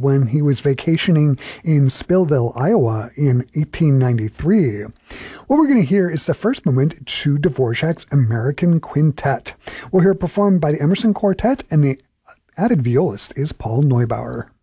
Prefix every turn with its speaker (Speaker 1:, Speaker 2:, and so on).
Speaker 1: when he was vacationing in Spillville, Iowa in 1893. What we're going to hear is the first movement to Dvorak's American Quintet. We'll hear it performed by the Emerson Quartet, and the added violist is Paul Neubauer.